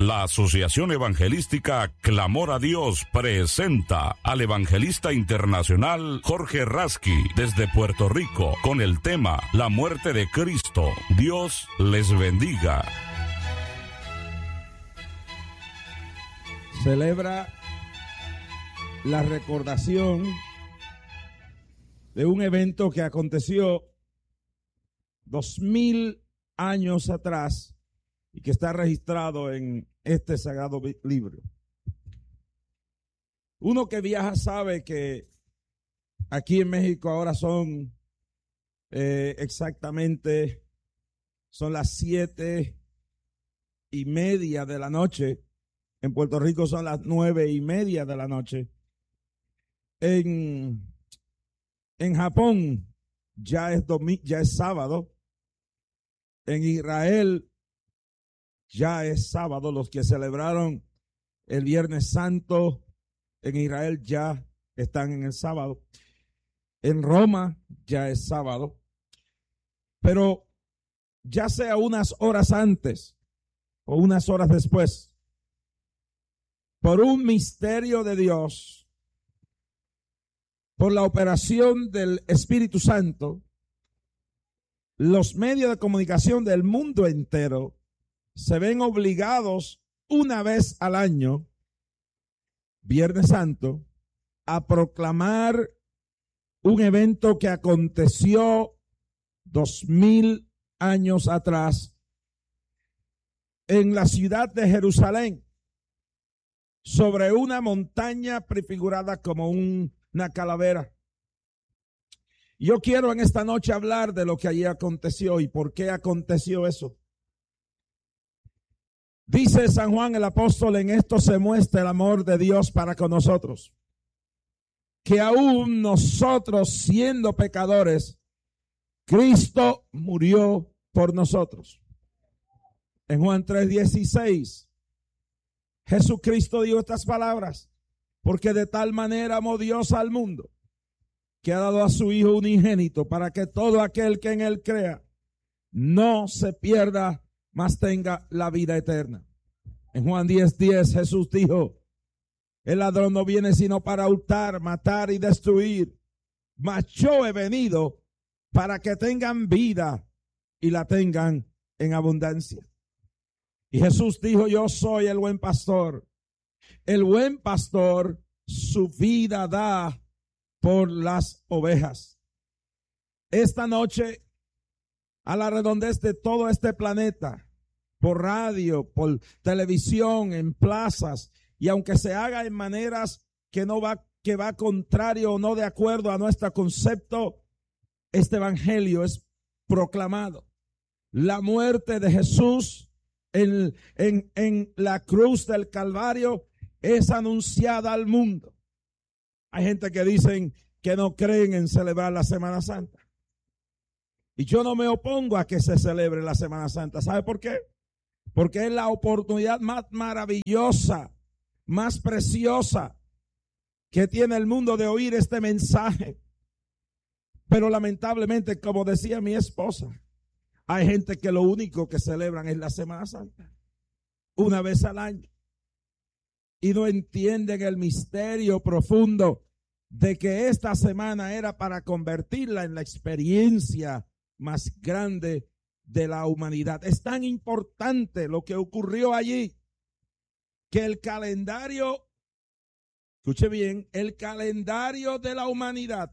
La Asociación Evangelística Clamor a Dios presenta al evangelista internacional Jorge Rasky desde Puerto Rico con el tema La muerte de Cristo. Dios les bendiga. Celebra la recordación de un evento que aconteció 2000 años atrás y que está registrado en este sagrado libro. Uno que viaja sabe que aquí en México ahora son exactamente son las 7:30 de la noche. En Puerto Rico son las 9:30 de la noche. En Japón ya es sábado. En Israel ya es sábado. Los que celebraron el Viernes Santo en Israel ya están en el sábado. En Roma ya es sábado. Pero ya sea unas horas antes o unas horas después, por un misterio de Dios, por la operación del Espíritu Santo, los medios de comunicación del mundo entero se ven obligados una vez al año, Viernes Santo, a proclamar un evento que aconteció 2000 años atrás en la ciudad de Jerusalén, sobre una montaña prefigurada como una calavera. Yo quiero en esta noche hablar de lo que allí aconteció y por qué aconteció eso. Dice San Juan el apóstol: en esto se muestra el amor de Dios para con nosotros, que aún nosotros siendo pecadores, Cristo murió por nosotros. En Juan 3:16, Jesucristo dijo estas palabras: porque de tal manera amó Dios al mundo, que ha dado a su Hijo unigénito, para que todo aquel que en él crea no se pierda, mas tenga la vida eterna. En Juan 10:10 Jesús dijo: el ladrón no viene sino para hurtar, matar y destruir, mas yo he venido para que tengan vida y la tengan en abundancia. Y Jesús dijo: yo soy el buen pastor. El buen pastor su vida da por las ovejas. Esta noche, a la redondez de todo este planeta, por radio, por televisión, en plazas, y aunque se haga en maneras que va contrario o no de acuerdo a nuestro concepto, este evangelio es proclamado. La muerte de Jesús en la cruz del Calvario es anunciada al mundo. Hay gente que dicen que no creen en celebrar la Semana Santa. Y yo no me opongo a que se celebre la Semana Santa. ¿Sabe por qué? Porque es la oportunidad más maravillosa, más preciosa que tiene el mundo de oír este mensaje. Pero lamentablemente, como decía mi esposa, hay gente que lo único que celebran es la Semana Santa, una vez al año. Y no entienden el misterio profundo de que esta semana era para convertirla en la experiencia más grande de la humanidad. Es tan importante lo que ocurrió allí, que el calendario, escuche bien, el calendario de la humanidad,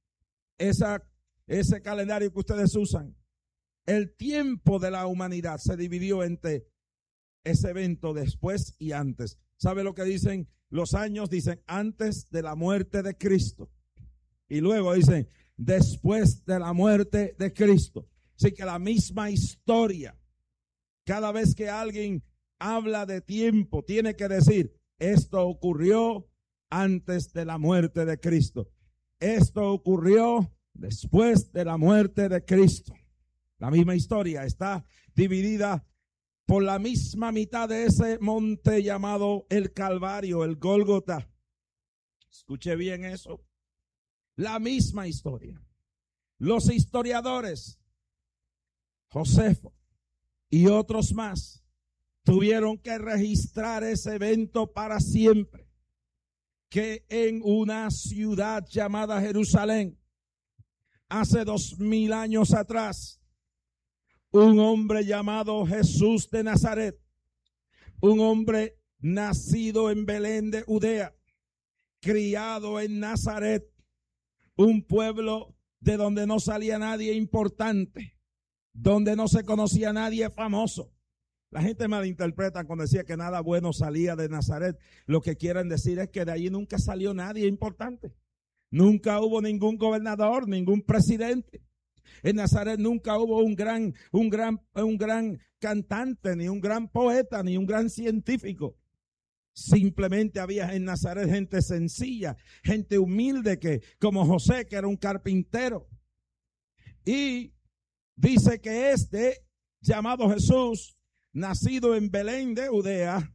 ese calendario que ustedes usan, el tiempo de la humanidad se dividió entre ese evento después y antes. ¿Sabe lo que dicen los años? Dicen antes de la muerte de Cristo. Y luego dicen después de la muerte de Cristo. Así que la misma historia. Cada vez que alguien habla de tiempo, tiene que decir: esto ocurrió antes de la muerte de Cristo. Esto ocurrió después de la muerte de Cristo. La misma historia está dividida por la misma mitad de ese monte llamado el Calvario, el Gólgota. Escuche bien eso. La misma historia. Los historiadores, Josefo y otros más, tuvieron que registrar ese evento para siempre. Que en una ciudad llamada Jerusalén, hace 2000 años atrás, un hombre llamado Jesús de Nazaret, un hombre nacido en Belén de Judea, criado en Nazaret, un pueblo de donde no salía nadie importante, donde no se conocía nadie famoso. La gente malinterpreta cuando decía que nada bueno salía de Nazaret. Lo que quieren decir es que de allí nunca salió nadie importante. Nunca hubo ningún gobernador, ningún presidente. En Nazaret nunca hubo un gran cantante, ni un gran poeta, ni un gran científico. Simplemente había en Nazaret gente sencilla, gente humilde, que como José, que era un carpintero. Y dice que llamado Jesús, nacido en Belén de Judea,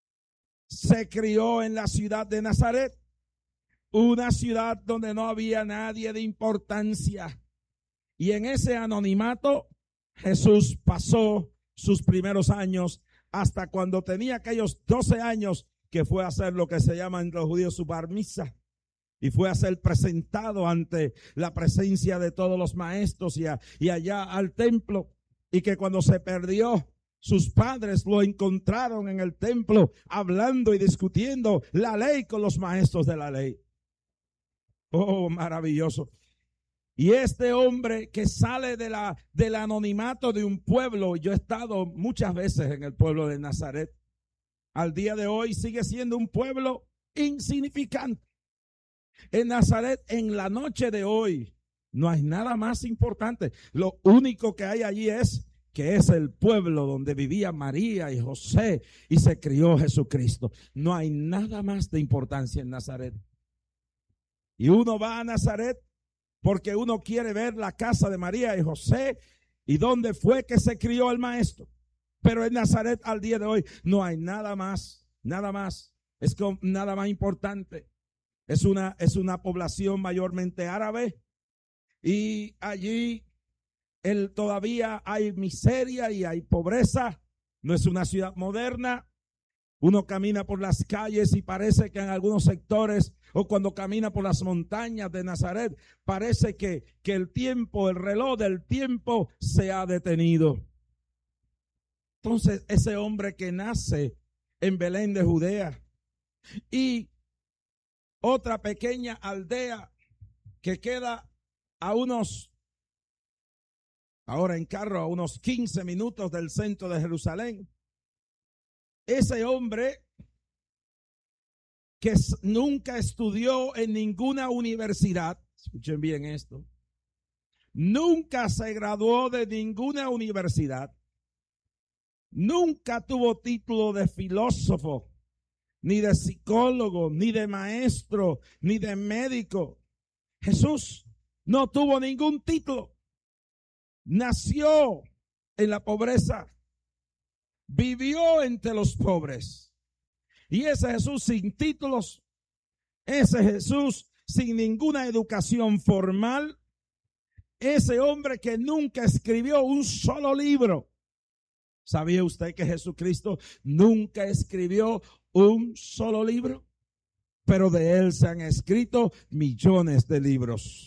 se crió en la ciudad de Nazaret, una ciudad donde no había nadie de importancia. Y en ese anonimato Jesús pasó sus primeros años hasta cuando tenía aquellos 12 años, que fue a hacer lo que se llama entre los judíos su bar mitzvah, y fue a ser presentado ante la presencia de todos los maestros y allá al templo. Y que cuando se perdió, sus padres lo encontraron en el templo hablando y discutiendo la ley con los maestros de la ley. Oh, maravilloso. Y este hombre que sale del anonimato de un pueblo, yo he estado muchas veces en el pueblo de Nazaret, al día de hoy sigue siendo un pueblo insignificante. En Nazaret, en la noche de hoy, no hay nada más importante. Lo único que hay allí es que es el pueblo donde vivía María y José y se crió Jesucristo. No hay nada más de importancia en Nazaret. Y uno va a Nazaret porque uno quiere ver la casa de María y José y dónde fue que se crió el maestro. Pero en Nazaret al día de hoy no hay nada más, es nada más importante. Es una población mayormente árabe y allí todavía hay miseria y hay pobreza. No es una ciudad moderna. Uno camina por las calles y parece que en algunos sectores, o cuando camina por las montañas de Nazaret, parece que el reloj del tiempo se ha detenido. Entonces, ese hombre que nace en Belén de Judea y otra pequeña aldea que queda ahora en carro, a unos 15 minutos del centro de Jerusalén. Ese hombre que nunca estudió en ninguna universidad, escuchen bien esto, nunca se graduó de ninguna universidad, nunca tuvo título de filósofo, ni de psicólogo, ni de maestro, ni de médico. Jesús no tuvo ningún título, nació en la pobreza, vivió entre los pobres. Y ese Jesús sin títulos, ese Jesús sin ninguna educación formal, ese hombre que nunca escribió un solo libro. ¿Sabía usted que Jesucristo nunca escribió un solo libro? Pero de él se han escrito millones de libros.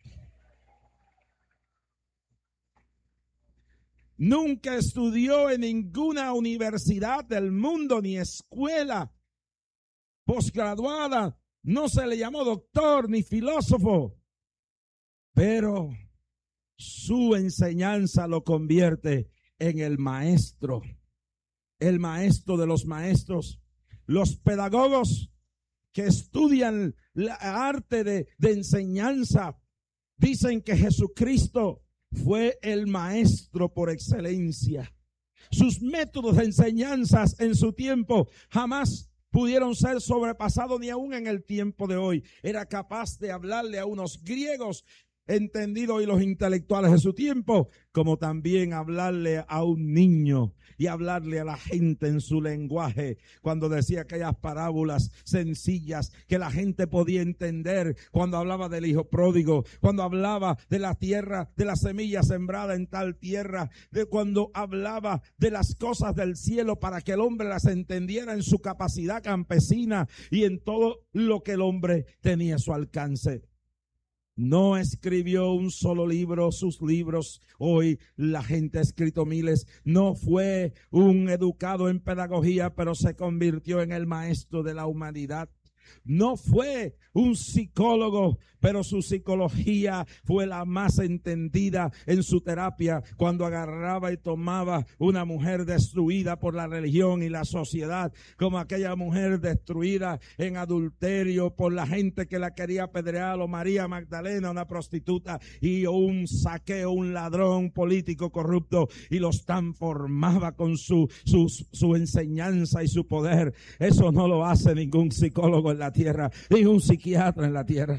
Nunca estudió en ninguna universidad del mundo ni escuela posgraduada. No se le llamó doctor ni filósofo. Pero su enseñanza lo convierte en el maestro de los maestros. Los pedagogos que estudian la arte de enseñanza dicen que Jesucristo fue el maestro por excelencia. Sus métodos de enseñanzas en su tiempo jamás pudieron ser sobrepasados ni aún en el tiempo de hoy. Era capaz de hablarle a unos griegos entendidos y los intelectuales de su tiempo, como también hablarle a un niño y hablarle a la gente en su lenguaje, cuando decía aquellas parábolas sencillas que la gente podía entender, cuando hablaba del hijo pródigo, cuando hablaba de la tierra, de la semilla sembrada en tal tierra, de cuando hablaba de las cosas del cielo para que el hombre las entendiera en su capacidad campesina y en todo lo que el hombre tenía a su alcance. No escribió un solo libro, sus libros, hoy la gente ha escrito miles. No fue un educado en pedagogía, pero se convirtió en el maestro de la humanidad. No fue un psicólogo, pero su psicología fue la más entendida en su terapia cuando agarraba y tomaba una mujer destruida por la religión y la sociedad, como aquella mujer destruida en adulterio por la gente que la quería apedrear, o María Magdalena, una prostituta, y un saqueo, un ladrón político corrupto, y los transformaba con su enseñanza y su poder. Eso no lo hace ningún psicólogo en la tierra, ni un psiquiatra en la tierra.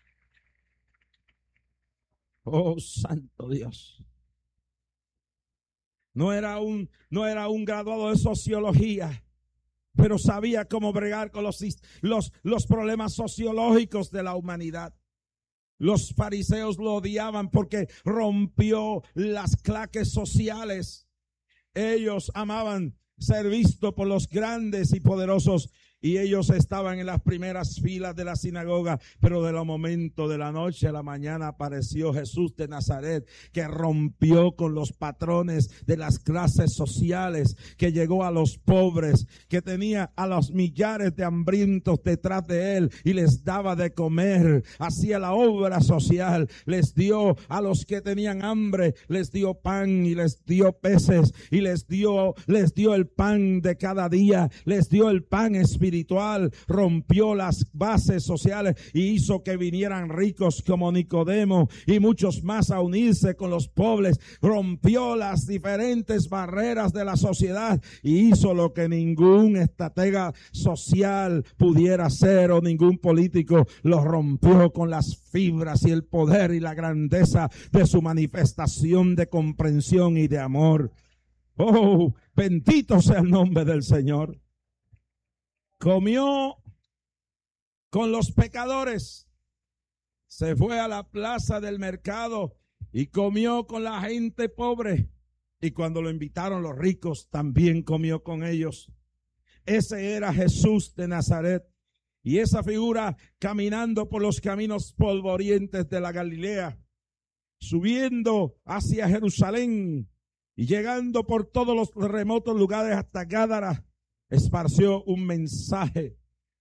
Oh, santo Dios. No era un graduado de sociología, pero sabía cómo bregar con los problemas sociológicos de la humanidad. Los fariseos lo odiaban porque rompió las claques sociales. Ellos amaban ser vistos por los grandes y poderosos, y ellos estaban en las primeras filas de la sinagoga, pero de los momentos de la noche a la mañana apareció Jesús de Nazaret, que rompió con los patrones de las clases sociales, que llegó a los pobres, que tenía a los millares de hambrientos detrás de él y les daba de comer, hacía la obra social, les dio a los que tenían hambre, les dio pan y les dio peces y les dio el pan de cada día, les dio el pan espiritual, rompió las bases sociales y hizo que vinieran ricos como Nicodemo y muchos más a unirse con los pobres, rompió las diferentes barreras de la sociedad y hizo lo que ningún estratega social pudiera hacer o ningún político, lo rompió con las fibras y el poder y la grandeza de su manifestación de comprensión y de amor. Oh, bendito sea el nombre del Señor. Comió con los pecadores, se fue a la plaza del mercado y comió con la gente pobre, y cuando lo invitaron los ricos también comió con ellos. Ese era Jesús de Nazaret, y esa figura caminando por los caminos polvorientos de la Galilea, subiendo hacia Jerusalén y llegando por todos los remotos lugares hasta Gádara, esparció un mensaje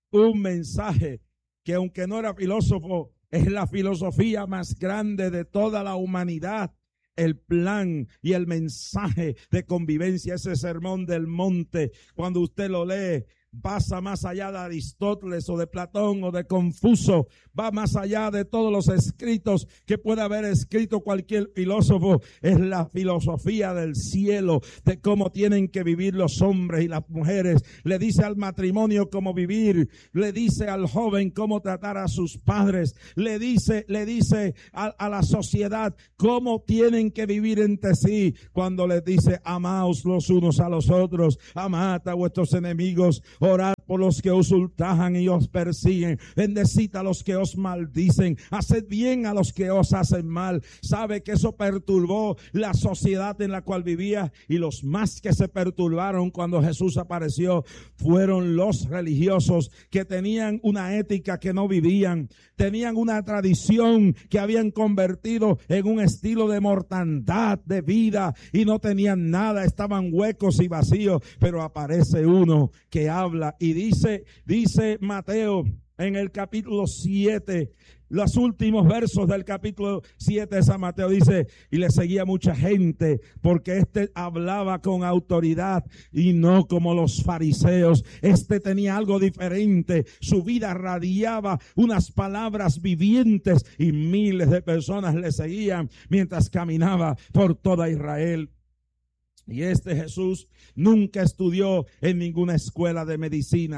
que, aunque no era filósofo, es la filosofía más grande de toda la humanidad. El plan y el mensaje de convivencia, ese sermón del monte, cuando usted lo lee, pasa más allá de Aristóteles o de Platón o de Confucio, va más allá de todos los escritos que puede haber escrito cualquier filósofo. Es la filosofía del cielo, de cómo tienen que vivir los hombres y las mujeres. Le dice al matrimonio cómo vivir, le dice al joven cómo tratar a sus padres, le dice a la sociedad cómo tienen que vivir entre sí, cuando les dice: amaos los unos a los otros, amad a vuestros enemigos, orad por los que os ultrajan y os persiguen, bendecid a los que os maldicen, haced bien a los que os hacen mal. Sabe que eso perturbó la sociedad en la cual vivía, y los más que se perturbaron cuando Jesús apareció fueron los religiosos, que tenían una ética que no vivían, tenían una tradición que habían convertido en un estilo de mortandad de vida y no tenían nada, estaban huecos y vacíos. Pero aparece uno que habla y dice Mateo en el capítulo 7, los últimos versos del capítulo 7 de San Mateo, dice: y le seguía mucha gente porque hablaba con autoridad y no como los fariseos. Tenía algo diferente, su vida radiaba unas palabras vivientes y miles de personas le seguían mientras caminaba por toda Israel. Y Jesús nunca estudió en ninguna escuela de medicina,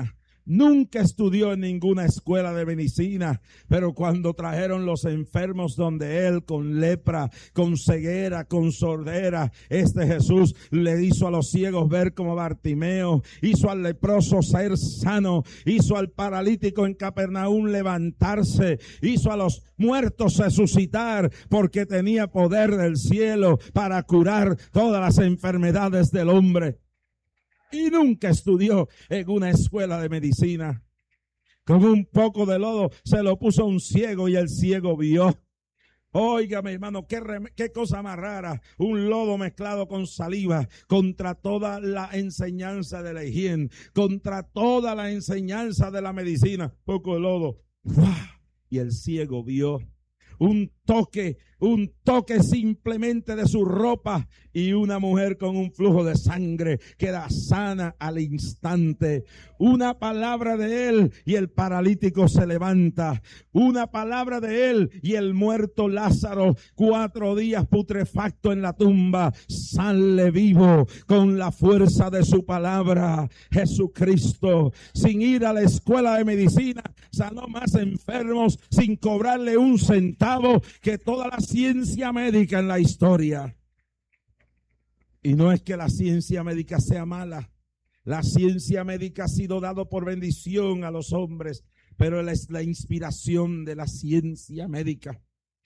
Nunca estudió en ninguna escuela de medicina, pero cuando trajeron los enfermos donde él, con lepra, con ceguera, con sordera, Jesús le hizo a los ciegos ver como Bartimeo, hizo al leproso ser sano, hizo al paralítico en Capernaum levantarse, hizo a los muertos resucitar, porque tenía poder del cielo para curar todas las enfermedades del hombre. Y nunca estudió en una escuela de medicina. Con un poco de lodo se lo puso a un ciego y el ciego vio. Óigame, hermano, qué cosa más rara. Un lodo mezclado con saliva contra toda la enseñanza de la higiene, contra toda la enseñanza de la medicina. Poco de lodo. ¡Wow! Y el ciego vio. Un toque simplemente de su ropa y una mujer con un flujo de sangre queda sana al instante. Una palabra de él y el paralítico se levanta. Una palabra de él y el muerto Lázaro, 4 días putrefacto en la tumba, sale vivo con la fuerza de su palabra. Jesucristo, sin ir a la escuela de medicina, sanó más enfermos sin cobrarle un centavo que toda la ciencia médica en la historia. Y no es que la ciencia médica sea mala. La ciencia médica ha sido dado por bendición a los hombres, pero él es la inspiración de la ciencia médica.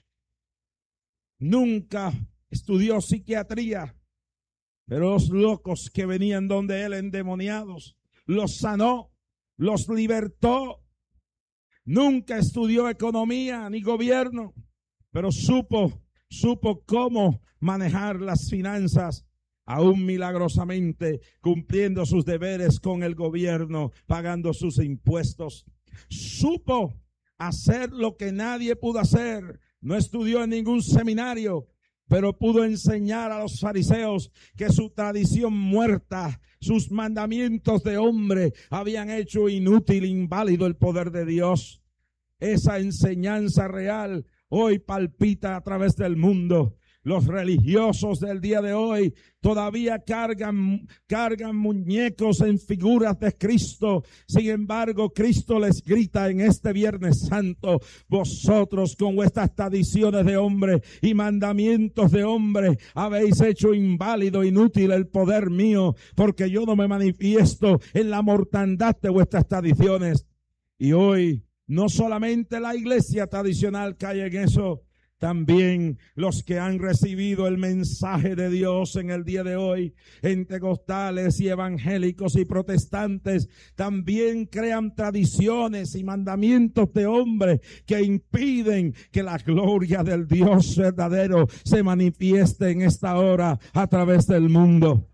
Nunca estudió psiquiatría, pero los locos que venían donde él endemoniados, los sanó, los libertó. Nunca estudió economía ni gobierno, pero supo cómo manejar las finanzas, aún milagrosamente cumpliendo sus deberes con el gobierno, pagando sus impuestos. Supo hacer lo que nadie pudo hacer. No estudió en ningún seminario, pero pudo enseñar a los fariseos que su tradición muerta, sus mandamientos de hombre habían hecho inútil, inválido el poder de Dios. Esa enseñanza real hoy palpita a través del mundo. Los religiosos del día de hoy todavía cargan muñecos en figuras de Cristo. Sin embargo, Cristo les grita en este Viernes Santo: vosotros con vuestras tradiciones de hombre y mandamientos de hombre habéis hecho inválido, inútil el poder mío, porque yo no me manifiesto en la mortandad de vuestras tradiciones. Y hoy no solamente la iglesia tradicional cae en eso, también los que han recibido el mensaje de Dios en el día de hoy, pentecostales y evangélicos y protestantes, también crean tradiciones y mandamientos de hombre que impiden que la gloria del Dios verdadero se manifieste en esta hora a través del mundo.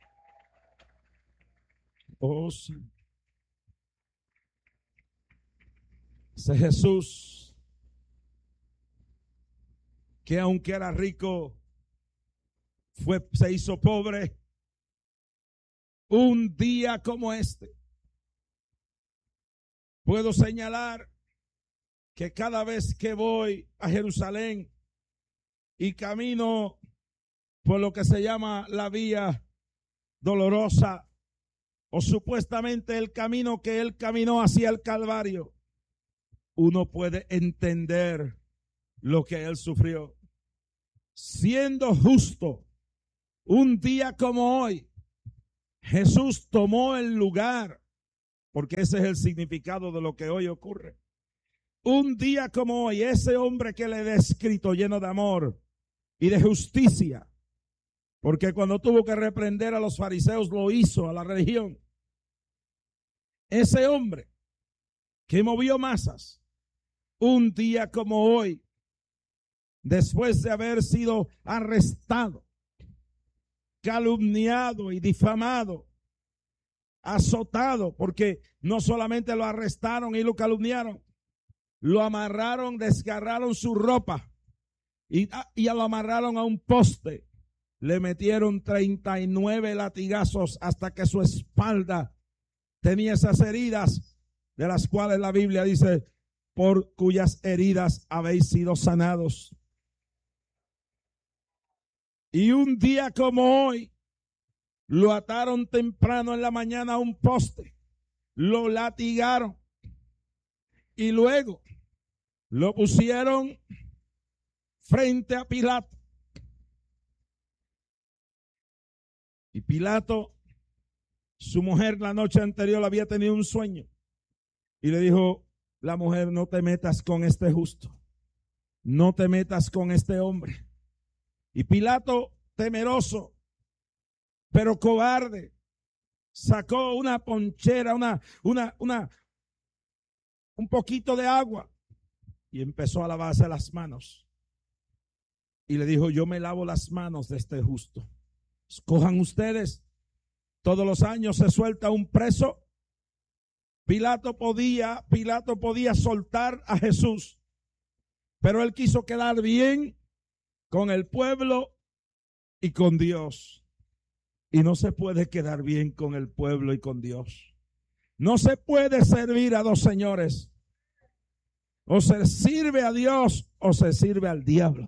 Oh, sí. Ese Jesús, que aunque era rico, se hizo pobre. Un día como este, puedo señalar que cada vez que voy a Jerusalén y camino por lo que se llama la vía dolorosa, o supuestamente el camino que él caminó hacia el Calvario, uno puede entender lo que él sufrió. Siendo justo, un día como hoy, Jesús tomó el lugar, porque ese es el significado de lo que hoy ocurre. Un día como hoy, ese hombre que le he descrito, lleno de amor y de justicia, porque cuando tuvo que reprender a los fariseos lo hizo, a la religión. Ese hombre que movió masas, un día como hoy, después de haber sido arrestado, calumniado y difamado, azotado, porque no solamente lo arrestaron y lo calumniaron, lo amarraron, desgarraron su ropa y lo amarraron a un poste. Le metieron 39 latigazos hasta que su espalda tenía esas heridas, de las cuales la Biblia dice: por cuyas heridas habéis sido sanados. Y un día como hoy, lo ataron temprano en la mañana a un poste lo latigaron y luego lo pusieron frente a Pilato. Y Pilato, su mujer la noche anterior había tenido un sueño y le dijo la mujer: no te metas con este justo, no te metas con este hombre. Y Pilato, temeroso pero cobarde, sacó una ponchera, un poquito de agua y empezó a lavarse las manos. Y le dijo: yo me lavo las manos de este justo. Escojan ustedes. Todos los años se suelta un preso. Pilato podía soltar a Jesús, pero él quiso quedar bien con el pueblo y con Dios. Y no se puede quedar bien con el pueblo y con Dios. No se puede servir a dos señores. O se sirve a Dios o se sirve al diablo.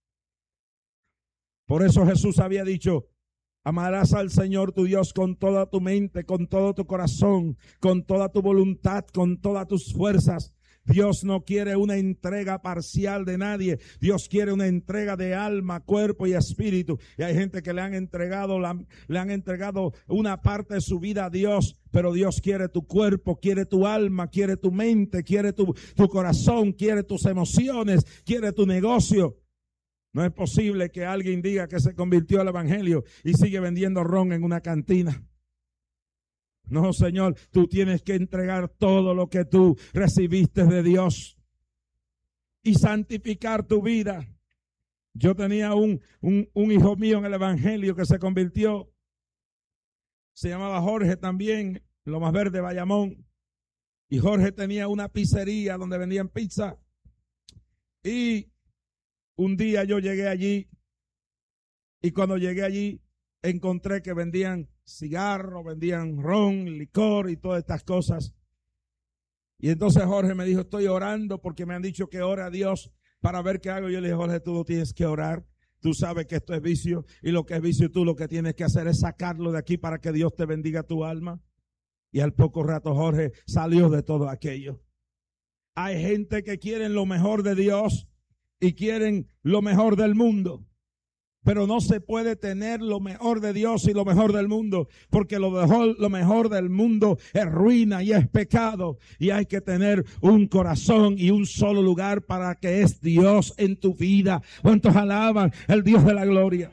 Por eso Jesús había dicho: amarás al Señor tu Dios con toda tu mente, con todo tu corazón, con toda tu voluntad, con todas tus fuerzas. Dios no quiere una entrega parcial de nadie. Dios quiere una entrega de alma, cuerpo y espíritu. Y hay gente que le han entregado una parte de su vida a Dios, pero Dios quiere tu cuerpo, quiere tu alma, quiere tu mente, quiere tu corazón, quiere tus emociones, quiere tu negocio. No es posible que alguien diga que se convirtió al evangelio y sigue vendiendo ron en una cantina. No, Señor, tú tienes que entregar todo lo que tú recibiste de Dios y santificar tu vida. Yo tenía un hijo mío en el evangelio que se convirtió. Se llamaba Jorge también, lo más verde, Bayamón. Y Jorge tenía una pizzería donde vendían pizza. Y un día yo llegué allí y cuando llegué allí encontré que vendían cigarros, vendían ron, licor y todas estas cosas. Y entonces Jorge me dijo: estoy orando porque me han dicho que ore a Dios para ver qué hago. Yo le dije: Jorge, tú no tienes que orar. Tú sabes que esto es vicio y lo que es vicio tú lo que tienes que hacer es sacarlo de aquí para que Dios te bendiga tu alma. Y al poco rato Jorge salió de todo aquello. Hay gente que quieren lo mejor de Dios y quieren lo mejor del mundo. Pero no se puede tener lo mejor de Dios y lo mejor del mundo, porque lo mejor del mundo es ruina y es pecado. Y hay que tener un corazón y un solo lugar para que es Dios en tu vida. ¿Cuántos alaban el Dios de la gloria?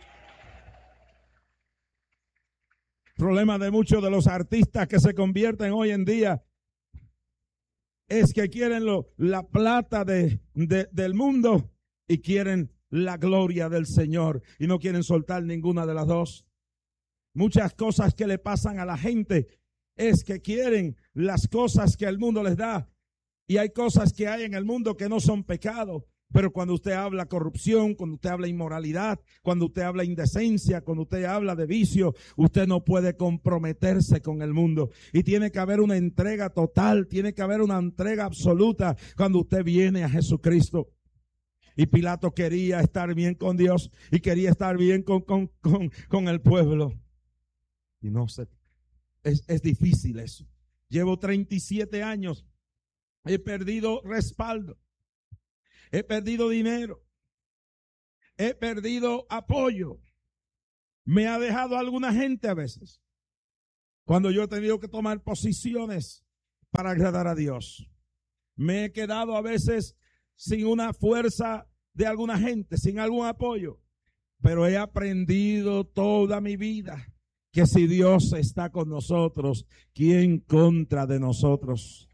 El problema de muchos de los artistas que se convierten hoy en día es que quieren la plata del mundo y quieren la gloria del Señor y no quieren soltar ninguna de las dos. Muchas cosas que le pasan a la gente es que quieren las cosas que el mundo les da, y hay cosas que hay en el mundo que no son pecado. Pero cuando usted habla corrupción, cuando usted habla inmoralidad, cuando usted habla indecencia, cuando usted habla de vicio, usted no puede comprometerse con el mundo. Y tiene que haber una entrega total, tiene que haber una entrega absoluta cuando usted viene a Jesucristo. Y Pilato quería estar bien con Dios y quería estar bien con el pueblo. Y no sé, es difícil eso. Llevo 37 años, he perdido respaldo, he perdido dinero, he perdido apoyo. Me ha dejado alguna gente a veces, cuando yo he tenido que tomar posiciones para agradar a Dios. Me he quedado a veces sin una fuerza de alguna gente, sin algún apoyo. Pero he aprendido toda mi vida que si Dios está con nosotros, ¿quién contra de nosotros?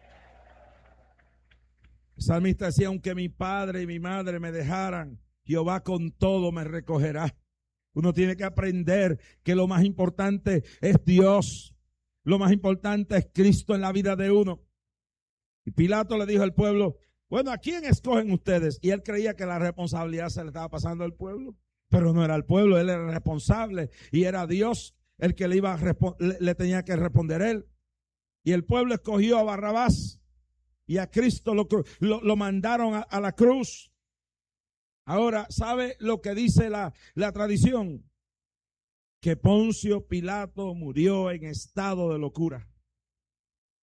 El salmista decía: aunque mi padre y mi madre me dejaran, Jehová con todo me recogerá. Uno tiene que aprender que lo más importante es Dios. Lo más importante es Cristo en la vida de uno. Y Pilato le dijo al pueblo: bueno, ¿a quién escogen ustedes? Y él creía que la responsabilidad se le estaba pasando al pueblo. Pero no era el pueblo, él era el responsable. Y era Dios el que le tenía que responder él. Y el pueblo escogió a Barrabás. Y a Cristo lo mandaron a la cruz. Ahora, ¿sabe lo que dice la tradición? Que Poncio Pilato murió en estado de locura.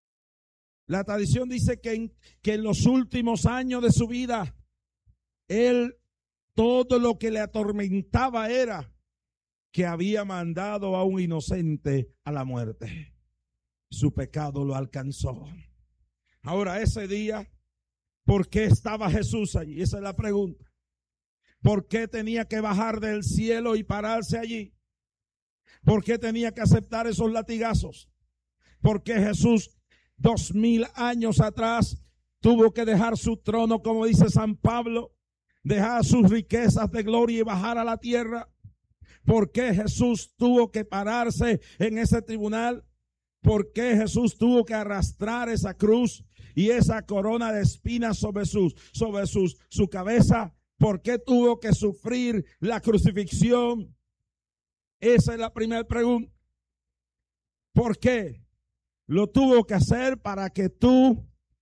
La tradición dice que en los últimos años de su vida, él, todo lo que le atormentaba era que había mandado a un inocente a la muerte. Su pecado lo alcanzó. Ahora, ese día, ¿por qué estaba Jesús allí? Esa es la pregunta. ¿Por qué tenía que bajar del cielo y pararse allí? ¿Por qué tenía que aceptar esos latigazos? ¿Por qué Jesús 2000 años atrás tuvo que dejar su trono, como dice San Pablo, dejar sus riquezas de gloria y bajar a la tierra? ¿Por qué Jesús tuvo que pararse en ese tribunal? ¿Por qué Jesús tuvo que arrastrar esa cruz y esa corona de espinas sobre su cabeza? ¿Por qué tuvo que sufrir la crucifixión? Esa es la primera pregunta. ¿Por qué? Lo tuvo que hacer para que tú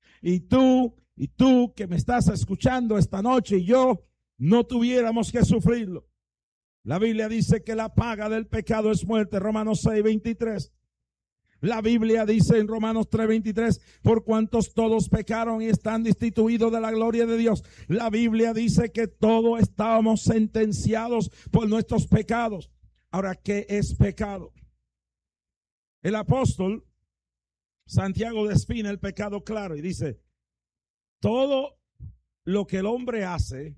que me estás escuchando esta noche y yo no tuviéramos que sufrirlo. La Biblia dice que la paga del pecado es muerte, Romanos 6:23. La Biblia dice en Romanos 3:23, por cuantos todos pecaron y están destituidos de la gloria de Dios. La Biblia dice que todos estábamos sentenciados por nuestros pecados. Ahora, ¿qué es pecado? El apóstol Santiago define el pecado claro y dice, todo lo que el hombre hace,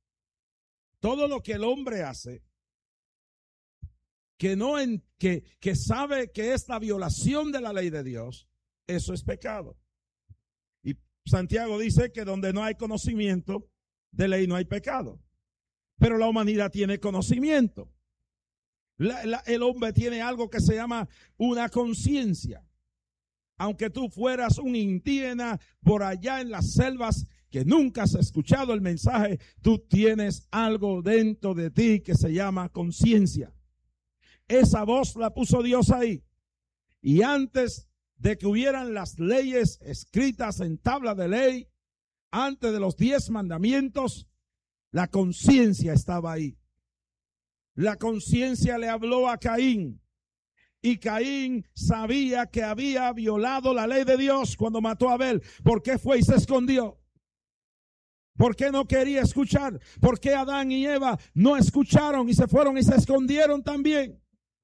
que sabe que es la violación de la ley de Dios, eso es pecado. Y Santiago dice que donde no hay conocimiento de ley no hay pecado. Pero la humanidad tiene conocimiento. El hombre tiene algo que se llama una conciencia. Aunque tú fueras un indígena por allá en las selvas que nunca has escuchado el mensaje, tú tienes algo dentro de ti que se llama conciencia. Esa voz la puso Dios ahí. Y antes de que hubieran las leyes escritas en tabla de ley, antes de los 10 mandamientos, la conciencia estaba ahí. La conciencia le habló a Caín. Y Caín sabía que había violado la ley de Dios cuando mató a Abel. ¿Por qué fue y se escondió? ¿Por qué no quería escuchar? ¿Por qué Adán y Eva no escucharon y se fueron y se escondieron también?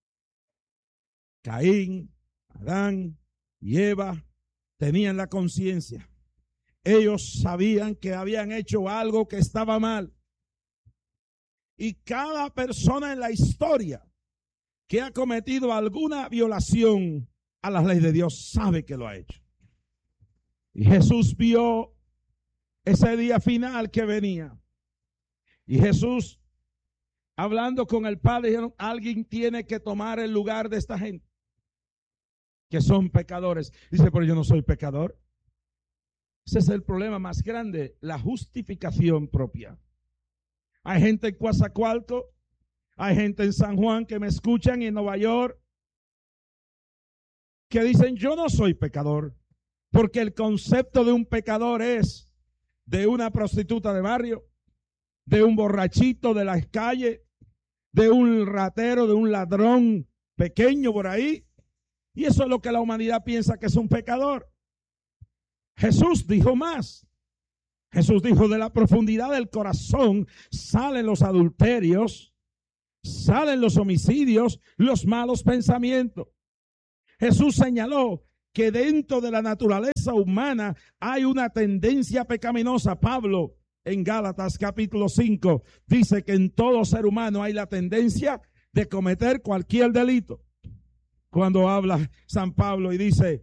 Caín, Adán y Eva tenían la conciencia. Ellos sabían que habían hecho algo que estaba mal. Y cada persona en la historia que ha cometido alguna violación a la ley de Dios sabe que lo ha hecho. Y Jesús vio ese día final que venía. Y Jesús, hablando con el Padre, dijeron, alguien tiene que tomar el lugar de esta gente, que son pecadores. Dice, pero yo no soy pecador. Ese es el problema más grande, la justificación propia. Hay gente en Coatzacoalcos, hay gente en San Juan que me escuchan y en Nueva York que dicen yo no soy pecador, porque el concepto de un pecador es de una prostituta de barrio, de un borrachito de la calle, de un ratero, de un ladrón pequeño por ahí, y eso es lo que la humanidad piensa que es un pecador. Jesús dijo más. Jesús dijo, de la profundidad del corazón salen los adulterios, salen los homicidios, los malos pensamientos. Jesús señaló que dentro de la naturaleza humana hay una tendencia pecaminosa. Pablo en Gálatas capítulo 5 dice que en todo ser humano hay la tendencia de cometer cualquier delito. Cuando habla San Pablo y dice